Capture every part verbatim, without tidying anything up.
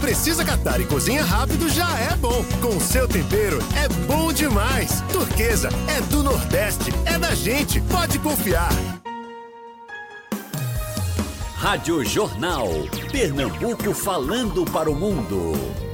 precisa catar e cozinha rápido já é bom. Com o seu tempero é bom demais. Turquesa é do Nordeste, é da gente, pode confiar. Rádio Jornal. Pernambuco falando para o mundo.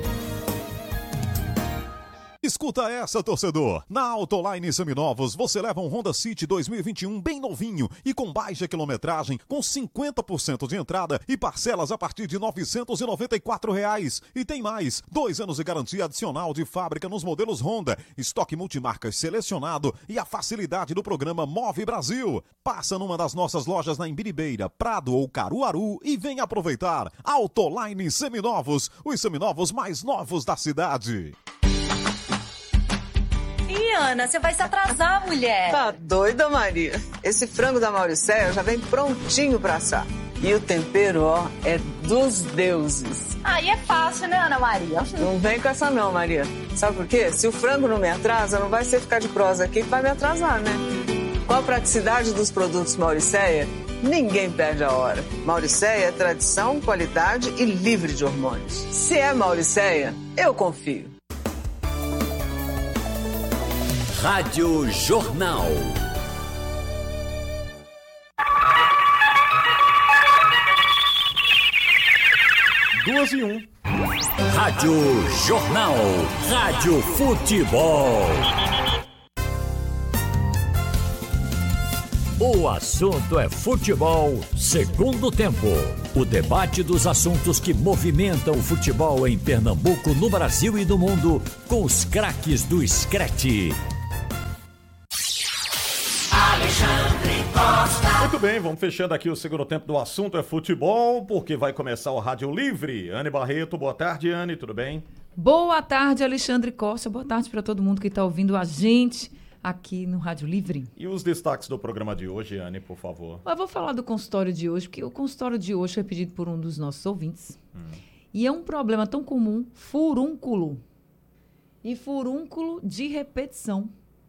Escuta essa, torcedor. Na Autoline Seminovos, você leva um Honda City dois mil e vinte e um bem novinho e com baixa quilometragem, com cinquenta por cento de entrada e parcelas a partir de novecentos e noventa e quatro reais. E tem mais, dois anos de garantia adicional de fábrica nos modelos Honda, estoque multimarcas selecionado e a facilidade do programa Move Brasil. Passa numa das nossas lojas na Imbiribeira, Prado ou Caruaru e vem aproveitar. Autoline Seminovos, os seminovos mais novos da cidade. Ih, Ana, você vai se atrasar, mulher. Tá doida, Maria? Esse frango da Mauricéia já vem prontinho pra assar. E o tempero, ó, é dos deuses. Aí é fácil, né, Ana Maria? Não vem com essa não, Maria. Sabe por quê? Se o frango não me atrasa, não vai ser ficar de prosa aqui que vai me atrasar, né? Com a praticidade dos produtos Mauricéia, ninguém perde a hora. Mauricéia é tradição, qualidade e livre de hormônios. Se é Mauricéia, eu confio. Rádio Jornal. Duas e um. Rádio Jornal. Rádio Futebol. O assunto é futebol, segundo tempo. O debate dos assuntos que movimentam o futebol em Pernambuco, no Brasil e no mundo, com os craques do Screte. Alexandre Costa. Muito bem, vamos fechando aqui o segundo tempo do assunto é futebol, porque vai começar o Rádio Livre. Anne Barreto, boa tarde, Anne, tudo bem? Boa tarde, Alexandre Costa. Boa tarde para todo mundo que está ouvindo a gente aqui no Rádio Livre. E os destaques do programa de hoje, Anne, por favor? Eu vou falar do consultório de hoje, porque o consultório de hoje foi pedido por um dos nossos ouvintes. Hum. E é um problema tão comum, furúnculo. E furúnculo de repetição.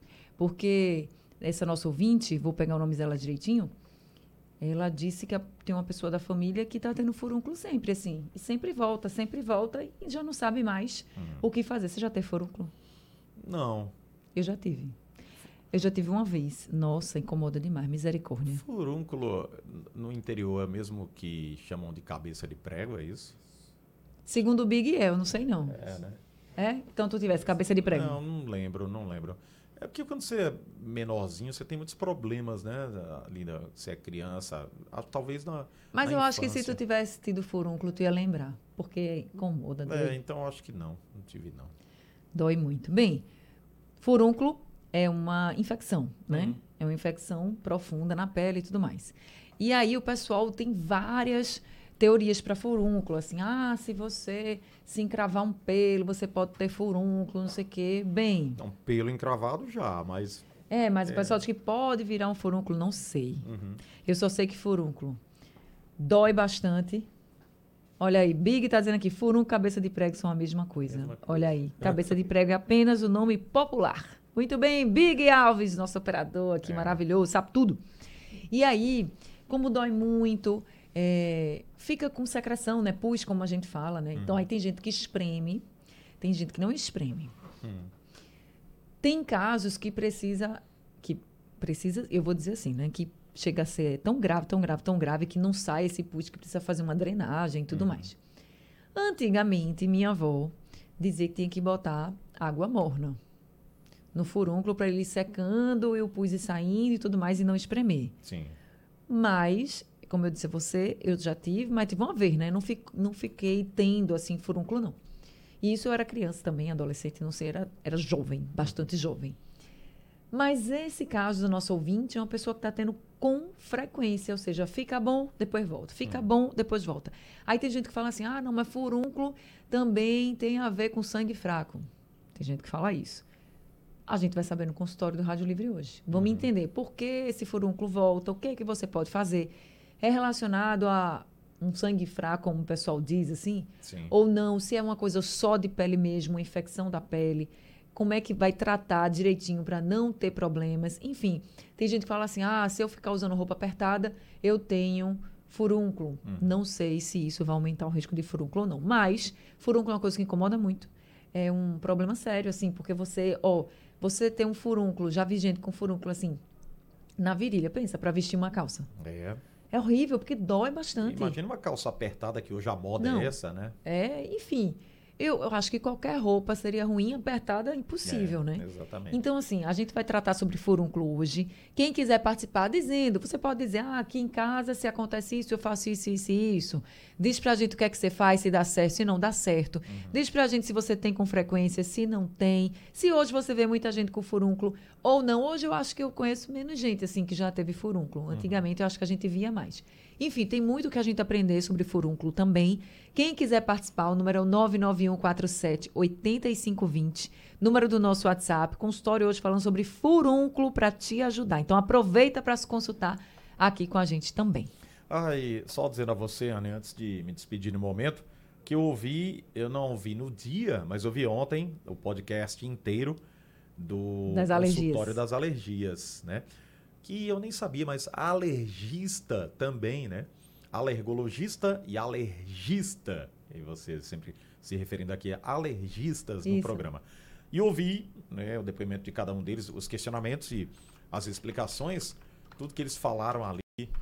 Porque essa nossa ouvinte, vou pegar o nome dela direitinho, ela disse que tem uma pessoa da família que está tendo furúnculo sempre, assim. E sempre volta, sempre volta e já não sabe mais hum. o que fazer. Você já teve furúnculo? Não. Eu já tive. Eu já tive uma vez. Nossa, incomoda demais. Misericórdia. Furúnculo no interior é mesmo que chamam de cabeça de prego, é isso? Segundo o Big é, eu não sei não. É, né? É? Então tu tivesse cabeça de prego? Não, não lembro, não lembro. É porque quando você é menorzinho, você tem muitos problemas, né? Ali, você é criança, talvez na Mas na eu infância. acho que se tu tivesse tido furúnculo, tu ia lembrar. Porque incomoda. É, então acho que não. Não tive, não. Dói muito. Bem, furúnculo é uma infecção, né? Uhum. É uma infecção profunda na pele e tudo mais. E aí o pessoal tem várias teorias para furúnculo, assim, ah, se você se encravar um pelo, você pode ter furúnculo, não sei o quê. Bem... Um pelo encravado já, mas... É, mas é. o pessoal diz que pode virar um furúnculo, não sei. Uhum. Eu só sei que furúnculo dói bastante. Olha aí, Big tá dizendo aqui, furúnculo e cabeça de prego são a mesma coisa. mesma coisa. Olha aí, cabeça de prego é apenas o nome popular. Muito bem, Big Alves, nosso operador aqui, é. maravilhoso, sabe tudo. E aí, como dói muito, é, fica com secreção, né? Pus, como a gente fala, né? Hum. Então, aí tem gente que espreme, tem gente que não espreme. Hum. Tem casos que precisa, que precisa, eu vou dizer assim, né? Que chega a ser tão grave, tão grave, tão grave, que não sai esse pus, que precisa fazer uma drenagem e tudo hum. mais. Antigamente, minha avó dizia que tinha que botar água morna no furúnculo para ele ir secando e o pus ir saindo e tudo mais e não espremer. Sim. Mas, como eu disse a você, eu já tive, mas tive uma vez, né? Não, fico, não fiquei tendo, assim, furúnculo, não. E isso eu era criança também, adolescente, não sei, era, era jovem, bastante jovem. Mas esse caso do nosso ouvinte é uma pessoa que está tendo com frequência, ou seja, fica bom, depois volta, fica hum. bom, depois volta. Aí tem gente que fala assim, ah, não, mas furúnculo também tem a ver com sangue fraco. Tem gente que fala isso. A gente vai saber no consultório do Rádio Livre hoje. Vamos uhum. entender por que esse furúnculo volta, o que, que você pode fazer. É relacionado a um sangue fraco, como o pessoal diz, assim? Sim. Ou não, se é uma coisa só de pele mesmo, uma infecção da pele. Como é que vai tratar direitinho para não ter problemas? Enfim, tem gente que fala assim, ah, se eu ficar usando roupa apertada, eu tenho Furúnculo, Hum. não sei se isso vai aumentar o risco de furúnculo ou não, mas furúnculo é uma coisa que incomoda muito. É um problema sério, assim, porque você, ó, você tem um furúnculo, já vi gente com furúnculo, assim, na virilha, pensa, para vestir uma calça. É. É horrível, porque dói bastante. Imagina uma calça apertada, que hoje a moda Não. é essa, né? É, enfim, eu, eu acho que qualquer roupa seria ruim, apertada, impossível, É, né? Exatamente. Então, assim, a gente vai tratar sobre furúnculo hoje. Quem quiser participar, dizendo, você pode dizer, ah, aqui em casa, se acontece isso, eu faço isso, isso e isso. Diz pra gente o que é que você faz, se dá certo, se não dá certo. Uhum. Diz pra gente se você tem com frequência, se não tem. Se hoje você vê muita gente com furúnculo ou não. Hoje eu acho que eu conheço menos gente, assim, que já teve furúnculo. Antigamente eu acho que a gente via mais. Enfim, tem muito que a gente aprender sobre furúnculo também. Quem quiser participar, o número é o nove nove um quatro sete oito cinco dois zero. Número do nosso WhatsApp. Consultório hoje falando sobre furúnculo para te ajudar. Então, aproveita para se consultar aqui com a gente também. Ah, e só dizendo a você, Anne, antes de me despedir no momento, que eu ouvi, eu não ouvi no dia, mas eu vi ontem o podcast inteiro do das consultório alergias. das alergias, né? Que eu nem sabia, mas alergista também, né? Alergologista e alergista. E você sempre se referindo aqui a alergistas no Isso. programa. E ouvi, né, o depoimento de cada um deles, os questionamentos e as explicações, tudo que eles falaram ali,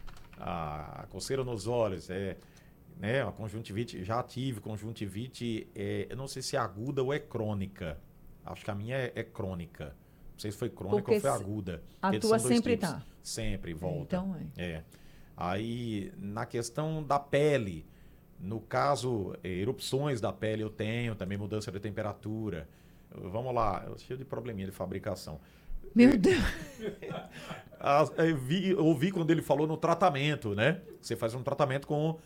a coceira nos olhos, é, né, a conjuntivite, já tive conjuntivite, é, eu não sei se é aguda ou é crônica. Acho que a minha é, é crônica. Não sei se foi crônica Porque ou foi aguda. a Eles tua são dois sempre tipos. tá. Sempre volta. Então é. É. Aí, na questão da pele, no caso, eh, erupções da pele eu tenho, também mudança de temperatura. Vamos lá, eu cheio de probleminha de fabricação. Meu Deus. Ah, eu vi, eu ouvi quando ele falou no tratamento, né? Você faz um tratamento com...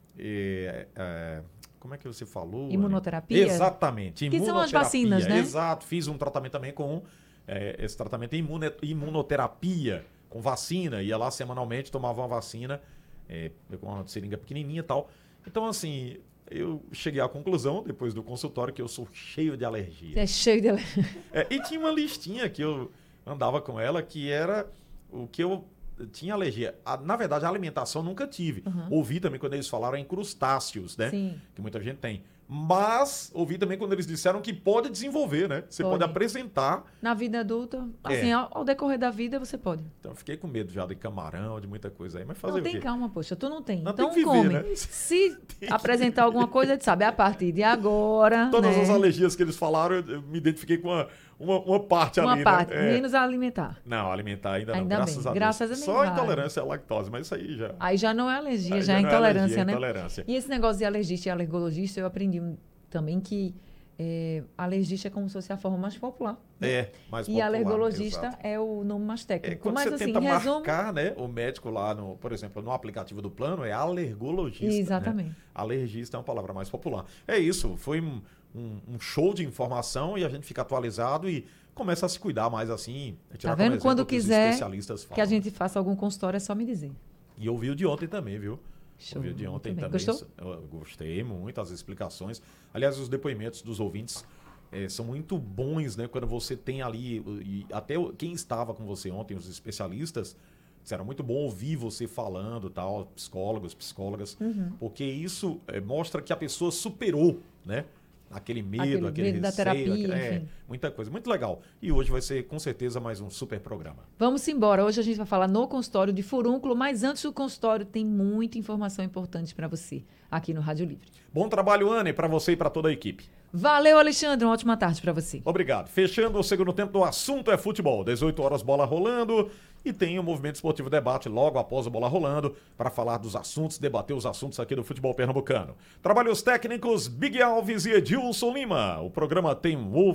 eh, eh, como é que você falou? Imunoterapia? Exatamente. Que são as vacinas, né? Exato. Fiz um tratamento também com eh, esse tratamento de imune, imunoterapia, com vacina. Ia lá semanalmente, tomava uma vacina, eh, com uma seringa pequenininha e tal. Então, assim, eu cheguei à conclusão, depois do consultório, que eu sou cheio de alergia. É cheio de alergia. É, e tinha uma listinha que eu andava com ela, que era o que eu tinha alergia. A, na verdade, a alimentação eu nunca tive. Uhum. Ouvi também quando eles falaram em crustáceos, né? Sim. Que muita gente tem. Mas ouvi também quando eles disseram que pode desenvolver, né? Você pode, Pode. apresentar. Na vida adulta, assim, É. ao, ao decorrer da vida, você pode. Então eu fiquei com medo já de camarão, de muita coisa aí. Mas fazer Não, o tem quê? calma, poxa. Tu não tem. Não, então tem que viver, come. né? Se apresentar alguma coisa, tu sabe, é a partir de agora. Todas né? as alergias que eles falaram, eu, eu me identifiquei com uma, uma, uma parte Uma ali, parte, né? É. menos alimentar. Não, alimentar ainda, Ainda não, bem, graças a Deus. graças a Deus Só vai. intolerância à lactose, mas isso aí já... Aí já não é alergia, Aí já, é não intolerância, alergia, né? é intolerância. E esse negócio de alergista e alergologista, eu aprendi um- também que é, alergista é como se fosse a forma mais popular. Né? É, mais E popular, alergologista exato. é o nome mais É, técnico. quando Mas você assim, tenta resumo... marcar, né, o médico lá, no, por exemplo, no aplicativo do plano, é alergologista. Exatamente. Né? Alergista é uma palavra mais popular. É isso, foi um, um, um show de informação e a gente fica atualizado e começa a se cuidar mais assim. Tá vendo? Quando quiser especialistas falam. que a gente faça algum consultório, é só me dizer. E eu vi o de ontem também, viu? Show. Ouvi o de ontem Muito bem. também. Gostou? Eu gostei muito, as explicações. Aliás, os depoimentos dos ouvintes eh, são muito bons, né? Quando você tem ali, e até o- quem estava com você ontem, os especialistas, disseram muito bom ouvir você falando, tal, psicólogos, psicólogas, Uhum. porque isso eh, mostra que a pessoa superou, né? Aquele medo, Aquele aquele, medo da receio, terapia, aquele- é, enfim. muita coisa. Muito legal. E hoje vai ser, com certeza, mais um super programa. Vamos embora. Hoje a gente vai falar no consultório de furúnculo, mas antes do consultório tem muita informação importante para você aqui no Rádio Livre. Bom trabalho, Anne, para você e para toda a equipe. Valeu, Alexandre. Uma ótima tarde para você. Obrigado. Fechando o segundo tempo do Assunto é Futebol. dezoito horas, bola rolando. E tem o Movimento Esportivo Debate logo após a bola rolando para falar dos assuntos, debater os assuntos aqui do futebol pernambucano. Trabalhos técnicos, Big Alves e Edilson Lima. O programa tem um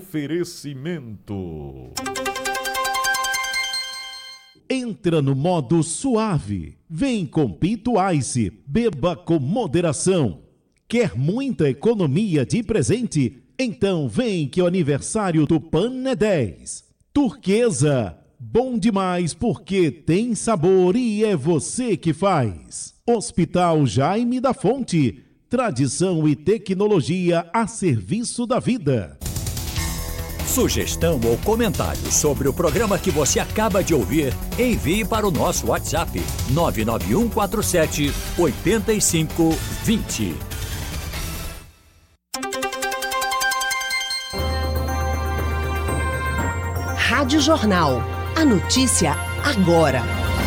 oferecimento. Entra no modo suave. Vem com Pito Ice. Beba com moderação. Quer muita economia de presente? Então vem que o aniversário do Pan é dez. Turquesa. Bom demais porque tem sabor e é você que faz. Hospital Jaime da Fonte. Tradição e tecnologia a serviço da vida. Sugestão ou comentário sobre o programa que você acaba de ouvir, envie para o nosso WhatsApp nove nove um quatro sete oito cinco dois zero. Rádio Jornal. A notícia agora.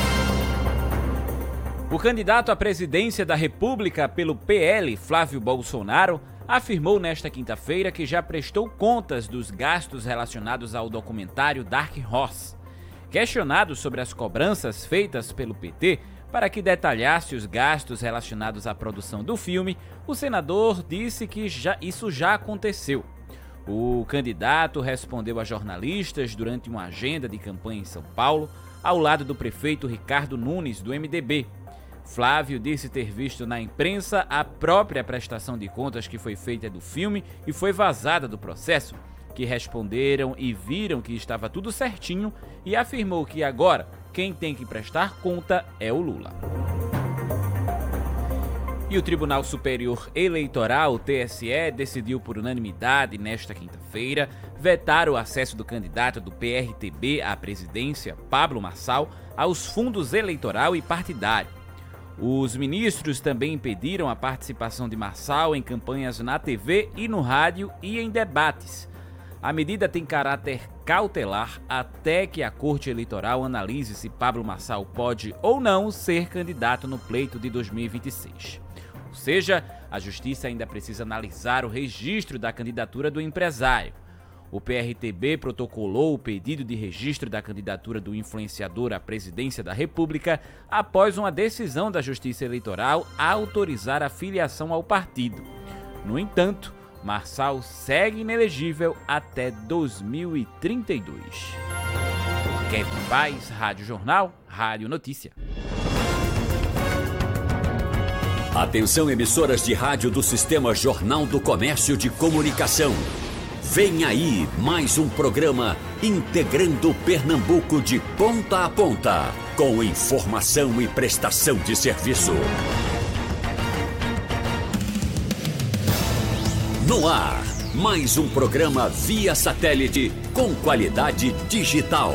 O candidato à presidência da República pelo P L, Flávio Bolsonaro, afirmou nesta quinta-feira que já prestou contas dos gastos relacionados ao documentário Dark Horse. Questionado sobre as cobranças feitas pelo P T para que detalhasse os gastos relacionados à produção do filme, o senador disse que já, isso já aconteceu. O candidato respondeu a jornalistas durante uma agenda de campanha em São Paulo, ao lado do prefeito Ricardo Nunes, do M D B. Flávio disse ter visto na imprensa a própria prestação de contas que foi feita do filme e foi vazada do processo, que responderam e viram que estava tudo certinho, e afirmou que agora quem tem que prestar conta é o Lula. E o Tribunal Superior Eleitoral, o T S E, decidiu por unanimidade nesta quinta-feira vetar o acesso do candidato do P R T B à presidência, Pablo Marçal, aos fundos eleitoral e partidário. Os ministros também impediram a participação de Marçal em campanhas na T V e no rádio e em debates. A medida tem caráter cautelar até que a Corte Eleitoral analise se Pablo Marçal pode ou não ser candidato no pleito de dois mil e vinte e seis. Ou seja, a Justiça ainda precisa analisar o registro da candidatura do empresário. O P R T B protocolou o pedido de registro da candidatura do influenciador à presidência da República após uma decisão da Justiça Eleitoral a autorizar a filiação ao partido. No entanto, Marçal segue inelegível até dois mil e trinta e dois. Kevin Paz, Rádio Jornal, Rádio Notícia. Atenção, emissoras de rádio do Sistema Jornal do Comércio de Comunicação. Vem aí mais um programa integrando Pernambuco de ponta a ponta, com informação e prestação de serviço. No ar, mais um programa via satélite com qualidade digital.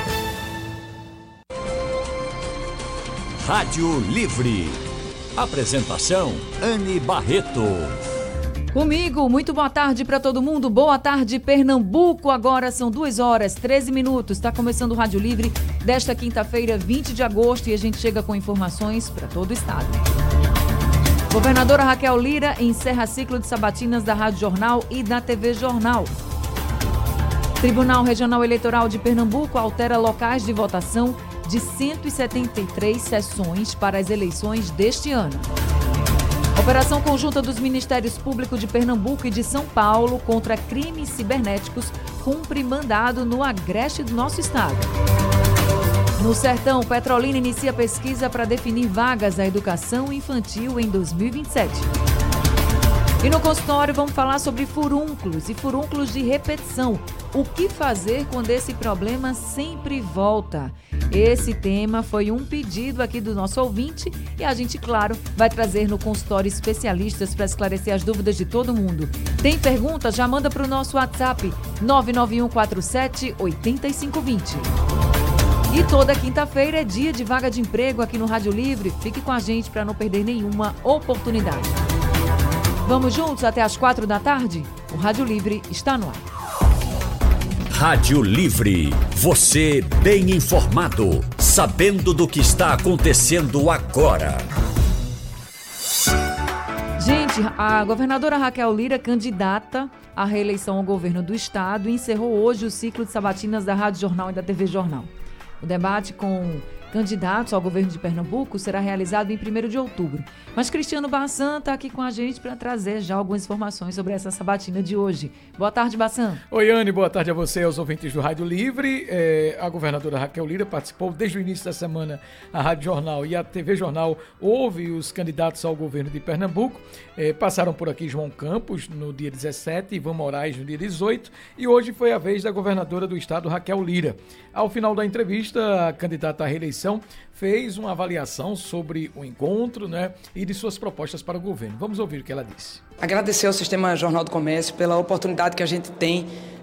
Rádio Livre. Apresentação, Anne Barreto. Comigo, muito boa tarde para todo mundo. Boa tarde, Pernambuco. Agora são duas horas, treze minutos. Está começando o Rádio Livre desta quinta-feira, vinte de agosto, e a gente chega com informações para todo o estado. Governadora Raquel Lira encerra ciclo de sabatinas da Rádio Jornal e da T V Jornal. Tribunal Regional Eleitoral de Pernambuco altera locais de votação de cento e setenta e três sessões para as eleições deste ano. Operação conjunta dos Ministérios Públicos de Pernambuco e de São Paulo contra crimes cibernéticos cumpre mandado no Agreste do nosso estado. No Sertão, Petrolina inicia pesquisa para definir vagas à educação infantil em dois mil e vinte e sete. E no consultório vamos falar sobre furúnculos e furúnculos de repetição. O que fazer quando esse problema sempre volta? Esse tema foi um pedido aqui do nosso ouvinte e a gente, claro, vai trazer no consultório especialistas para esclarecer as dúvidas de todo mundo. Tem pergunta? Já manda para o nosso WhatsApp nove nove um quatro sete oito cinco dois zero. E toda quinta-feira é dia de vaga de emprego aqui no Rádio Livre. Fique com a gente para não perder nenhuma oportunidade. Vamos juntos até às quatro da tarde? O Rádio Livre está no ar. Rádio Livre. Você bem informado, sabendo do que está acontecendo agora. Gente, a governadora Raquel Lira, candidata à reeleição ao governo do estado, encerrou hoje o ciclo de sabatinas da Rádio Jornal e da T V Jornal. O debate com candidatos ao governo de Pernambuco será realizado em primeiro de outubro. Mas Cristiano Bassan está aqui com a gente para trazer já algumas informações sobre essa sabatina de hoje. Boa tarde, Bassan. Oi, Anne, boa tarde a você e aos ouvintes do Rádio Livre. É, a governadora Raquel Lira participou desde o início da semana. A Rádio Jornal e a T V Jornal ouve os candidatos ao governo de Pernambuco. É, passaram por aqui João Campos no dia dezessete, Ivan Moraes no dia dezoito, e hoje foi a vez da governadora do estado, Raquel Lira. Ao final da entrevista, a candidata à reeleição fez uma avaliação sobre o encontro, né, e de suas propostas para o governo. Vamos ouvir o que ela disse. Agradecer ao Sistema Jornal do Comércio pela oportunidade que a gente tem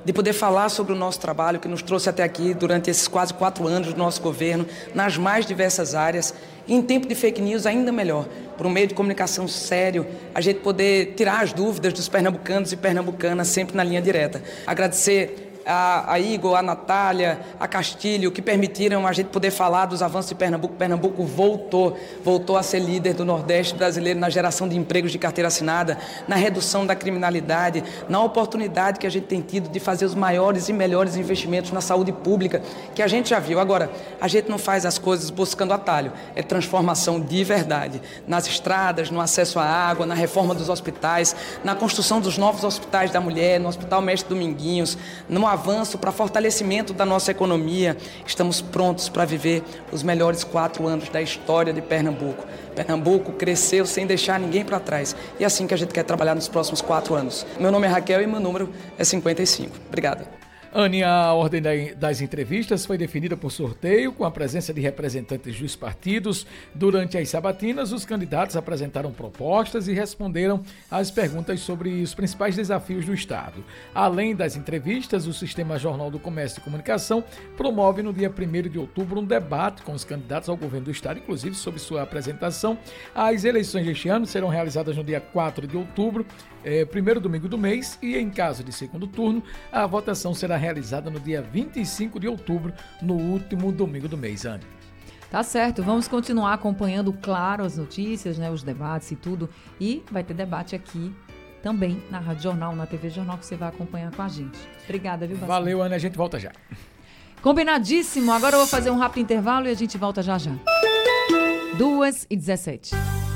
de poder falar sobre o nosso trabalho que nos trouxe até aqui durante esses quase quatro anos do nosso governo, nas mais diversas áreas. E em tempo de fake news, ainda melhor, por um meio de comunicação sério, a gente poder tirar as dúvidas dos pernambucanos e pernambucanas sempre na linha direta. Agradecer a, a Igor, a Natália, a Castilho, que permitiram a gente poder falar dos avanços de Pernambuco. Pernambuco voltou, voltou a ser líder do Nordeste brasileiro na geração de empregos de carteira assinada, na redução da criminalidade, na oportunidade que a gente tem tido de fazer os maiores e melhores investimentos na saúde pública, que a gente já viu. Agora, a gente não faz as coisas buscando atalho, é transformação de verdade, nas estradas, no acesso à água, na reforma dos hospitais, na construção dos novos hospitais da mulher, no Hospital Mestre Dominguinhos, no avanço para fortalecimento da nossa economia. Estamos prontos para viver os melhores quatro anos da história de Pernambuco. Pernambuco cresceu sem deixar ninguém para trás. E é assim que a gente quer trabalhar nos próximos quatro anos. Meu nome é Raquel e meu número é cinquenta e cinco. Obrigada. Anne, a ordem das entrevistas foi definida por sorteio, com a presença de representantes dos partidos. Durante as sabatinas, os candidatos apresentaram propostas e responderam às perguntas sobre os principais desafios do Estado. Além das entrevistas, o Sistema Jornal do Comércio e Comunicação promove no dia primeiro de outubro um debate com os candidatos ao governo do Estado, inclusive sobre sua apresentação. As eleições deste ano serão realizadas no dia quatro de outubro, é, primeiro domingo do mês, e em caso de segundo turno, a votação será realizada no dia vinte e cinco de outubro, no último domingo do mês, Anne. Tá certo, vamos continuar acompanhando, claro, as notícias, né, os debates e tudo, e vai ter debate aqui também na Rádio Jornal, na T V Jornal, que você vai acompanhar com a gente. Obrigada, viu, Bacia? Valeu, Anne, a gente volta já. Combinadíssimo, agora eu vou fazer um rápido intervalo e a gente volta já já. duas e dezessete.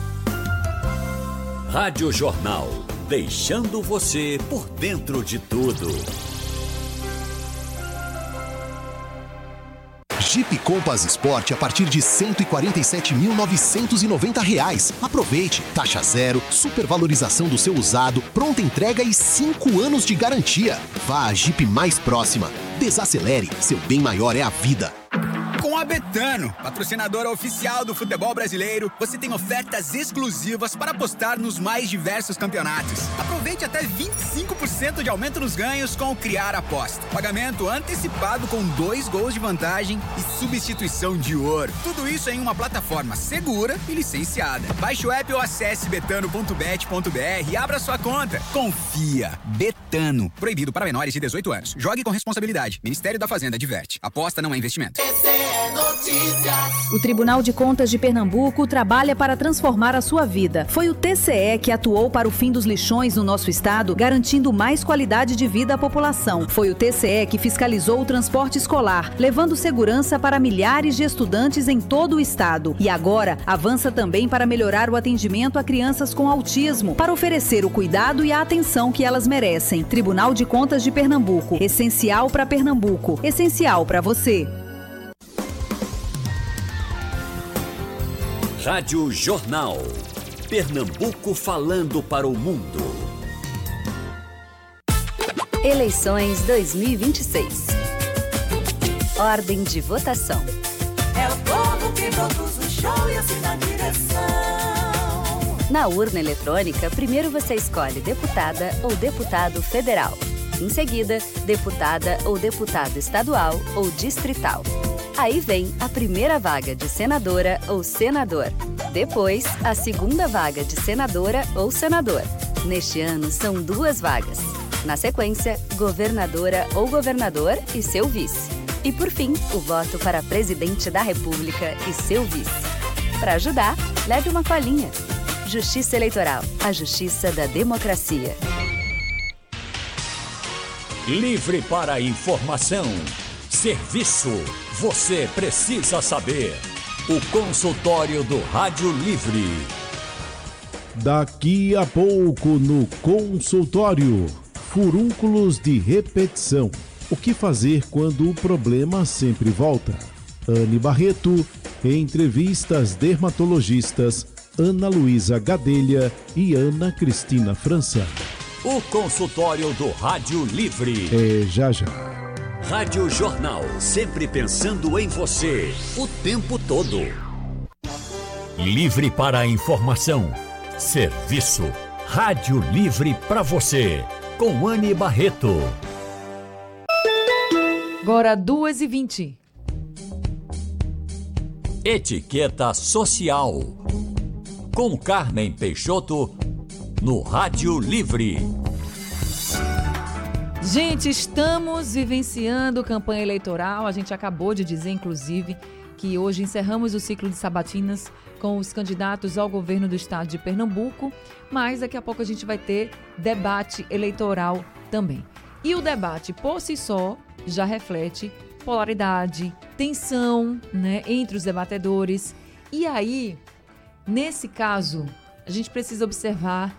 Rádio Jornal, deixando você por dentro de tudo. Jeep Compass Sport a partir de cento e quarenta e sete mil novecentos e noventa reais. Aproveite, taxa zero, supervalorização do seu usado, pronta entrega e cinco anos de garantia. Vá à Jeep mais próxima. Desacelere, seu bem maior é a vida. Com a Betano, patrocinadora oficial do futebol brasileiro, você tem ofertas exclusivas para apostar nos mais diversos campeonatos. Aproveite até vinte e cinco por cento de aumento nos ganhos com o Criar Aposta. Pagamento antecipado com dois gols de vantagem e substituição de ouro. Tudo isso em uma plataforma segura e licenciada. Baixe o app ou acesse betano ponto bet ponto br e abra sua conta. Confia. Betano. Proibido para menores de dezoito anos. Jogue com responsabilidade. Ministério da Fazenda adverte. Aposta não é investimento. O Tribunal de Contas de Pernambuco trabalha para transformar a sua vida. Foi o T C E que atuou para o fim dos lixões no nosso estado, garantindo mais qualidade de vida à população. Foi o T C E que fiscalizou o transporte escolar, levando segurança para milhares de estudantes em todo o estado. E agora avança também para melhorar o atendimento a crianças com autismo, para oferecer o cuidado e a atenção que elas merecem. Tribunal de Contas de Pernambuco. Essencial para Pernambuco. Essencial para você. Rádio Jornal. Pernambuco falando para o mundo. Eleições dois mil e vinte e seis. Ordem de votação. É o povo que produz o show e assina a direção. Na urna eletrônica, primeiro você escolhe deputada ou deputado federal. Em seguida, deputada ou deputado estadual ou distrital. Aí vem a primeira vaga de senadora ou senador. Depois, a segunda vaga de senadora ou senador. Neste ano, são duas vagas. Na sequência, governadora ou governador e seu vice. E, por fim, o voto para presidente da República e seu vice. Para ajudar, leve uma colinha. Justiça Eleitoral, a justiça da democracia. Livre para a informação. Serviço. Você precisa saber. O consultório do Rádio Livre. Daqui a pouco no consultório. Furúnculos de repetição. O que fazer quando o problema sempre volta? Anne Barreto entrevista as dermatologistas Ana Luísa Gadelha e Ana Cristina França. O consultório do Rádio Livre. É já já. Rádio Jornal, sempre pensando em você, o tempo todo. Livre para a informação. Serviço. Rádio Livre para você, com Anne Barreto. Agora, duas e vinte. Etiqueta Social. Com Carmen Peixoto, no Rádio Livre. Gente, estamos vivenciando campanha eleitoral. A gente acabou de dizer, inclusive, que hoje encerramos o ciclo de sabatinas com os candidatos ao governo do estado de Pernambuco, mas daqui a pouco a gente vai ter debate eleitoral também. E o debate, por si só, já reflete polaridade, tensão, né, entre os debatedores. E aí, nesse caso, a gente precisa observar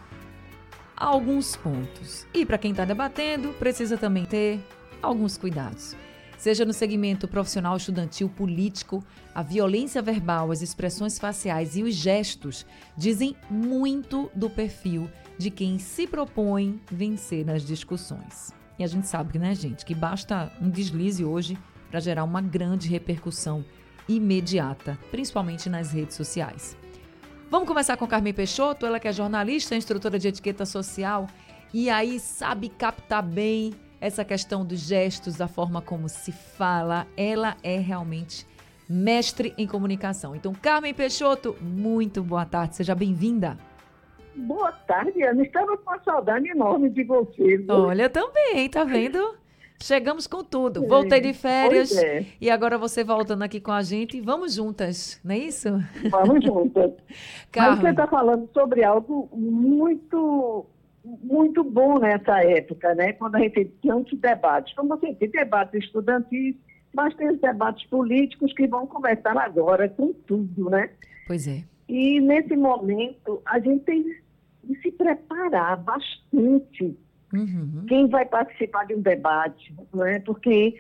alguns pontos. E para quem está debatendo, precisa também ter alguns cuidados. Seja no segmento profissional, estudantil, político, a violência verbal, as expressões faciais e os gestos dizem muito do perfil de quem se propõe vencer nas discussões. E a gente sabe, né, gente, que basta um deslize hoje para gerar uma grande repercussão imediata, principalmente nas redes sociais. Vamos começar com Carmen Peixoto, ela que é jornalista, instrutora de etiqueta social e aí sabe captar bem essa questão dos gestos, da forma como se fala. Ela é realmente mestre em comunicação. Então, Carmen Peixoto, muito boa tarde, seja bem-vinda. Boa tarde, Ana. Estava com uma saudade enorme de você. Viu? Olha, também, tá vendo? Chegamos com tudo. Voltei de férias é. e agora você voltando aqui com a gente. Vamos juntas, não é isso? Vamos juntas. Carmen. Mas você está falando sobre algo muito, muito bom nessa época, né? Quando a gente tem tantos debates. Como você tem debates estudantis, mas tem os debates políticos que vão começar agora com tudo, né? Pois é. E nesse momento a gente tem de se preparar bastante. Uhum. Quem vai participar de um debate, não é? Porque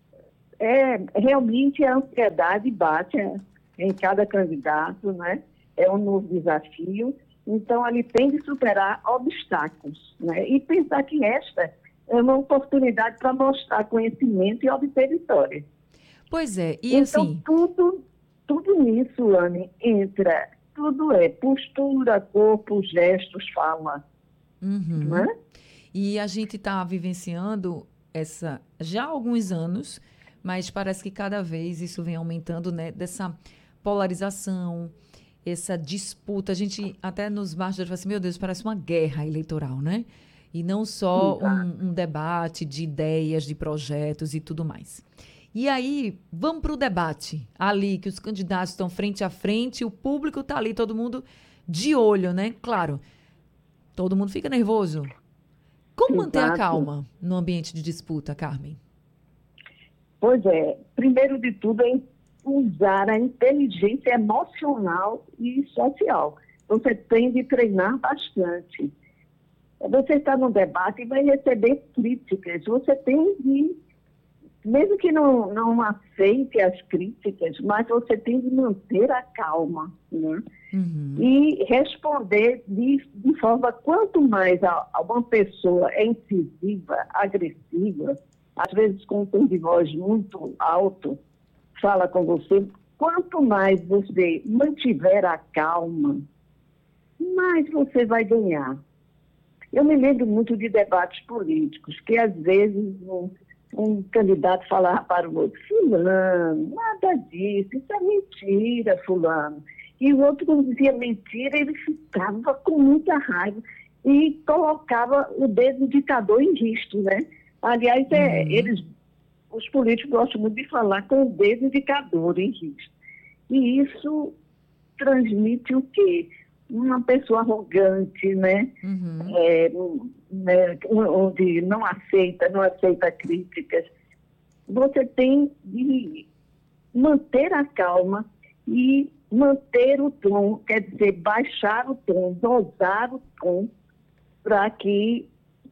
é, realmente a ansiedade bate em cada candidato, né? É um novo desafio, então ele tem de superar obstáculos, né? E pensar que esta é uma oportunidade para mostrar conhecimento e obter vitória. Pois é, e então, assim... tudo, tudo nisso, Anne, entra, tudo é postura, corpo, gestos, fala, Uhum. não é? E a gente está vivenciando essa já há alguns anos, mas parece que cada vez isso vem aumentando, né? Dessa polarização, essa disputa. A gente até nos bastidores fala assim, meu Deus, parece uma guerra eleitoral, né? E não só um, um debate de ideias, de projetos e tudo mais. E aí, vamos para o debate. Ali, que os candidatos estão frente a frente, o público está ali, todo mundo de olho, né? Claro, todo mundo fica nervoso. Como manter a calma no ambiente de disputa, Carmen? Pois é. Primeiro de tudo é usar a inteligência emocional e social. Você tem de treinar bastante. Você está num debate e vai receber críticas. Você tem de, mesmo que não, não aceite as críticas, mas você tem de manter a calma, né? Uhum. E responder de, de forma, quanto mais a, a uma pessoa é incisiva, agressiva, às vezes com um tom de voz muito alto, fala com você, quanto mais você mantiver a calma, mais você vai ganhar. Eu me lembro muito de debates políticos, que às vezes um, um candidato falava para o outro, fulano, nada disso, isso é mentira, fulano. E o outro, quando dizia mentira, ele ficava com muita raiva e colocava o dedo indicador em risco, né? Aliás, é, uhum. eles, os políticos gostam muito de falar com o dedo indicador em risco. E isso transmite o quê? Uma pessoa arrogante, né? Uhum. É, né? Onde não aceita, não aceita críticas. Você tem de manter a calma e manter o tom, quer dizer, baixar o tom, dosar o tom, para que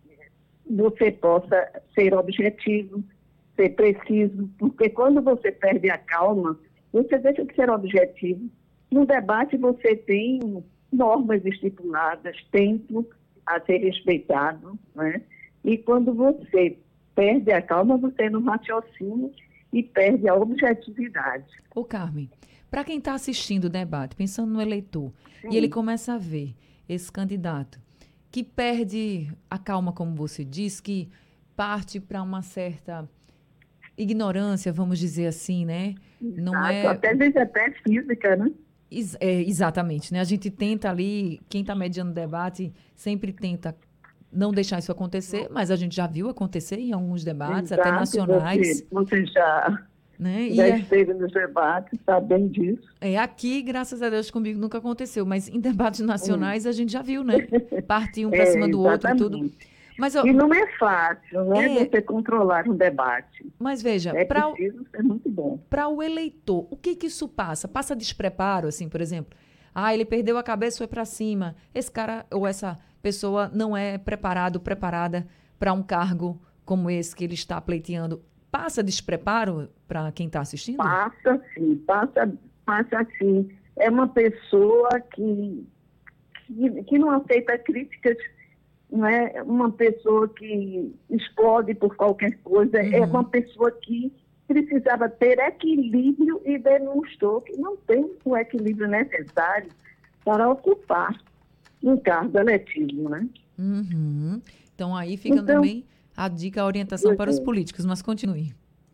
você possa ser objetivo, ser preciso, porque quando você perde a calma, você deixa de ser objetivo. No debate você tem normas estipuladas, tempo a ser respeitado, né? E quando você perde a calma, você não raciocina e perde a objetividade. Ô, Carmen, para quem está assistindo o debate, pensando no eleitor, Sim. e ele começa a ver esse candidato que perde a calma, como você diz, que parte para uma certa ignorância, vamos dizer assim, né? Não Exato, é... Até vezes até física, né? Ex- é, exatamente, né? A gente tenta ali, quem está mediando o debate sempre tenta não deixar isso acontecer, mas a gente já viu acontecer em alguns debates, Exato, até nacionais. Você, você já, né? já E é- esteve nos debates, sabe bem disso. É, aqui, graças a Deus, comigo nunca aconteceu, mas em debates nacionais a gente já viu, né? Partir um para É, cima do outro e tudo. exatamente. Mas, ó, E não é fácil, não é, É. você controlar um debate. mas veja, É para preciso ser muito bom. para o eleitor, o que que isso passa? Passa despreparo, assim, por exemplo? Ah, ele perdeu a cabeça, foi para cima. Esse cara ou essa pessoa não é preparado, preparada para um cargo como esse que ele está pleiteando. Passa despreparo para quem está assistindo? Passa sim, passa, passa sim. É uma pessoa que, que, que não aceita críticas, não é uma pessoa que explode por qualquer coisa, é uma pessoa que precisava ter equilíbrio e demonstrou que não tem o equilíbrio necessário para ocupar um cargo eletivo, né? Uhum. Então aí fica Então, também a dica, a orientação para os é. políticos, mas continue.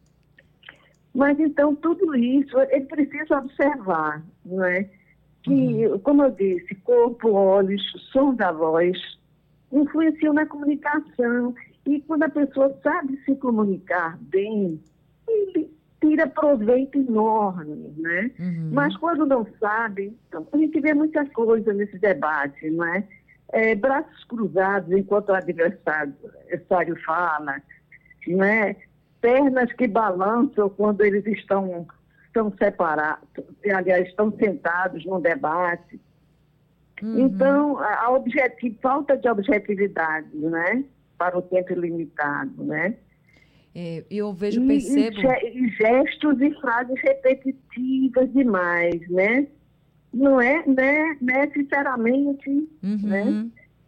Mas então tudo isso ele precisa observar, não é? Que, como eu disse, corpo, olhos, som da voz influenciam na comunicação. E quando a pessoa sabe se comunicar bem, ele tira proveito enorme, né? Mas quando não sabe, então, a gente vê muita coisa nesse debate, não é? É, braços cruzados enquanto o adversário, adversário fala, não é? Pernas que balançam quando eles estão, estão separados, aliás, estão sentados num debate. Então, a, a objetivo, falta de objetividade, né? Para o tempo limitado, né? É, eu vejo, E- percebo... E, ge- e gestos e frases repetitivas demais, né? Não é, né, necessariamente, né?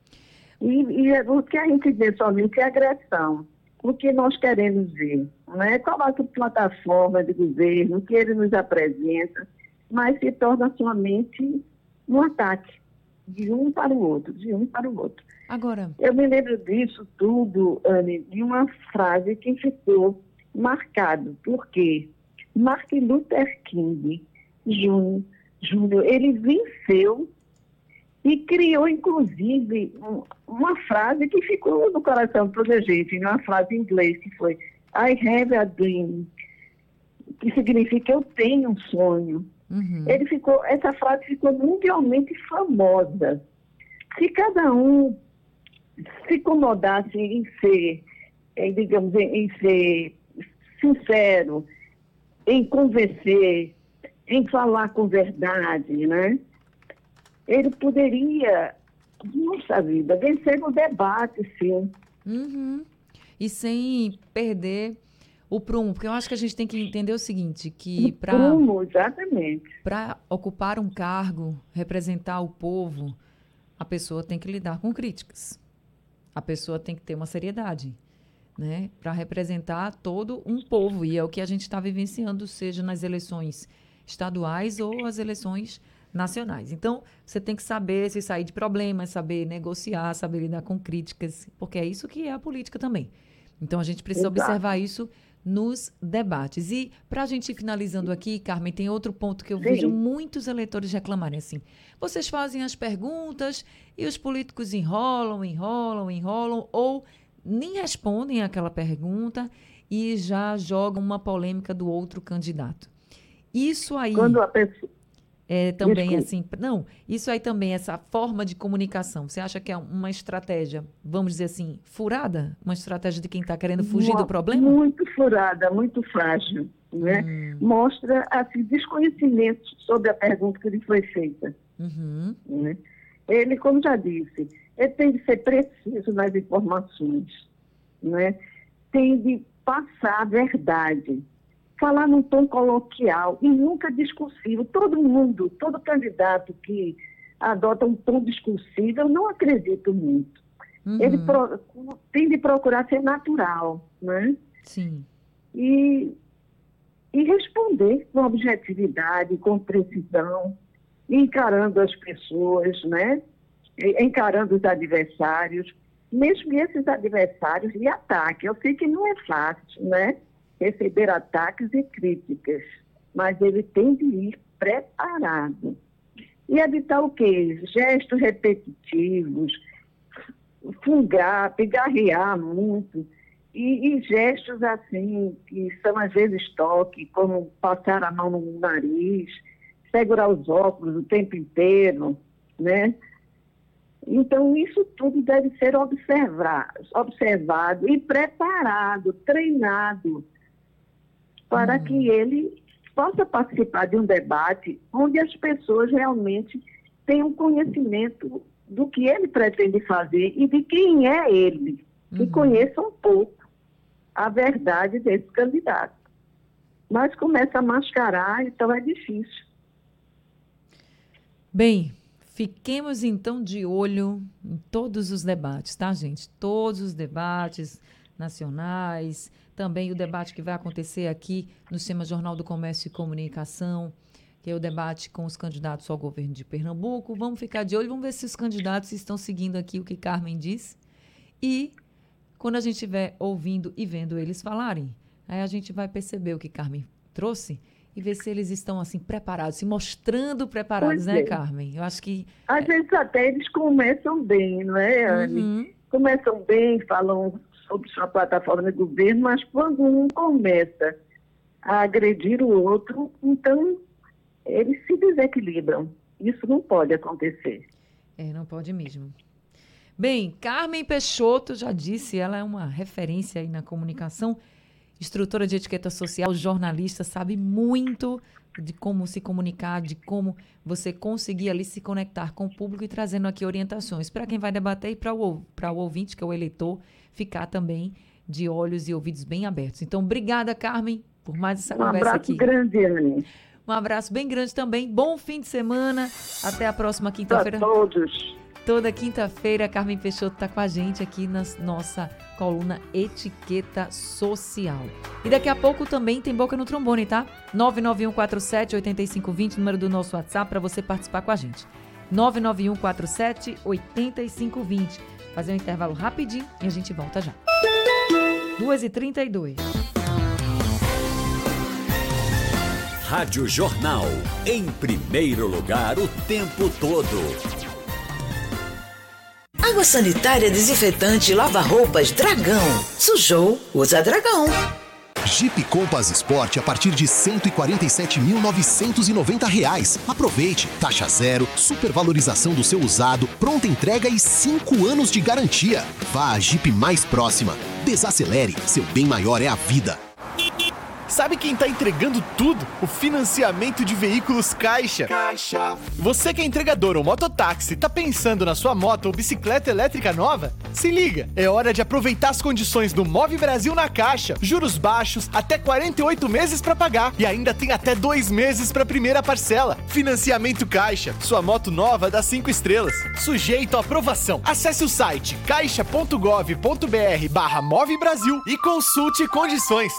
E, e o que a gente vê somente é agressão. O que nós queremos ver, né? Qual é a plataforma de governo, o que ele nos apresenta, mas se torna somente um ataque de um para o outro, de um para o outro. Agora, Eu me lembro disso tudo, Anne, de uma frase que ficou marcado, porque Martin Luther King Júnior, Júnior, ele venceu e criou, inclusive, um- uma frase que ficou no coração de toda a gente, uma frase em inglês que foi I have a dream, que significa eu tenho um sonho. Ele ficou, essa frase ficou mundialmente famosa. Se cada um se incomodasse em ser, em, digamos, em, em ser sincero, em convencer, em falar com verdade, né? Ele poderia, nossa vida, vencer no debate, sim. Uhum. E sem perder o prumo, porque eu acho que a gente tem que entender o seguinte, que para Prumo, exatamente. para ocupar um cargo, representar o povo, a pessoa tem que lidar com críticas. A pessoa tem que ter uma seriedade, né? Para representar todo um povo. E é o que a gente está vivenciando, seja nas eleições estaduais ou as eleições nacionais. Então, você tem que saber se sair de problemas, saber negociar, saber lidar com críticas, porque é isso que é a política também. Então, a gente precisa Exato. observar isso nos debates. E, para a gente ir finalizando aqui, Carmen, tem outro ponto que eu Sim. vejo muitos eleitores reclamarem assim. Vocês fazem as perguntas e os políticos enrolam, enrolam, enrolam, ou nem respondem àquela pergunta e já jogam uma polêmica do outro candidato. Isso aí... Quando a pessoa... É também Desculpe. assim, não, isso aí também, essa forma de comunicação, você acha que é uma estratégia, vamos dizer assim, furada? Uma estratégia de quem está querendo fugir Mu- do problema? Muito furada, muito frágil, né? Hum. Mostra assim, desconhecimento sobre a pergunta que lhe foi feita. Uhum. Né? Ele, como já disse, ele tem de ser preciso nas informações, né? Tem de passar a verdade, falar num tom coloquial e nunca discursivo. Todo mundo, todo candidato que adota um tom discursivo, eu não acredito muito. Uhum. Ele pro- tem de procurar ser natural, né? Sim. E, e responder com objetividade, com precisão, encarando as pessoas, né? E- encarando os adversários, mesmo que esses adversários lhe ataquem. Eu sei que não é fácil, né? receber ataques e críticas, mas ele tem de ir preparado. E evitar o quê? Gestos repetitivos, fungar, pigarrear muito, e, e gestos assim, que são às vezes toque, como passar a mão no nariz, segurar os óculos o tempo inteiro, né? Então, isso tudo deve ser observado, observado e preparado, treinado, para hum. que ele possa participar de um debate onde as pessoas realmente tenham conhecimento do que ele pretende fazer e de quem é ele, uhum. e conheçam um pouco a verdade desse candidato. Mas começa a mascarar, então é difícil. Bem, fiquemos então de olho em todos os debates, tá, gente? Todos os debates nacionais, também o debate que vai acontecer aqui no Sistema Jornal do Comércio e Comunicação, que é o debate com os candidatos ao governo de Pernambuco. Vamos ficar de olho, vamos ver se os candidatos estão seguindo aqui o que Carmen diz. E quando a gente estiver ouvindo e vendo eles falarem, aí a gente vai perceber o que Carmen trouxe e ver se eles estão assim preparados, se mostrando preparados, pois né, é. Carmen? Eu acho que... Às é... vezes até eles começam bem, não é, Anne? Uhum. Começam bem, falam sobre sua plataforma de governo, mas quando um começa a agredir o outro, então eles se desequilibram. Isso não pode acontecer. É, não pode mesmo. Bem, Carmen Peixoto, já disse, ela é uma referência aí na comunicação, instrutora de etiqueta social, jornalista, sabe muito de como se comunicar, de como você conseguir ali se conectar com o público e trazendo aqui orientações para quem vai debater e para o, para o ouvinte, que é o eleitor, ficar também de olhos e ouvidos bem abertos. Então, obrigada, Carmen, por mais essa um conversa aqui. Um abraço grande, Anne. Um abraço bem grande também. Bom fim de semana. Até a próxima quinta-feira. Para todos. Toda quinta-feira, a Carmen Peixoto está com a gente aqui na nossa coluna Etiqueta Social. E daqui a pouco também tem Boca no Trombone, tá? nove nove um quatro sete oito cinco dois zero, número do nosso WhatsApp, para você participar com a gente. nove nove um quatro sete oito cinco dois zero. Fazer um intervalo rapidinho e a gente volta já. duas e trinta e dois. Rádio Jornal, em primeiro lugar o tempo todo. Água sanitária, desinfetante, lava-roupas, Dragão. Sujou, usa Dragão. Jeep Compass Sport a partir de cento e quarenta e sete mil novecentos e noventa reais. Aproveite, taxa zero, supervalorização do seu usado, pronta entrega e cinco anos de garantia. Vá à Jeep mais próxima. Desacelere, seu bem maior é a vida. Sabe quem tá entregando tudo? O financiamento de veículos Caixa. Caixa. Você que é entregador ou mototáxi, tá pensando na sua moto ou bicicleta elétrica nova? Se liga, é hora de aproveitar as condições do Move Brasil na Caixa. Juros baixos, até quarenta e oito meses para pagar e ainda tem até dois meses para primeira parcela. Financiamento Caixa. Sua moto nova dá cinco estrelas. Sujeito à aprovação. Acesse o site caixa ponto gov ponto br barra Move Brasil e consulte condições.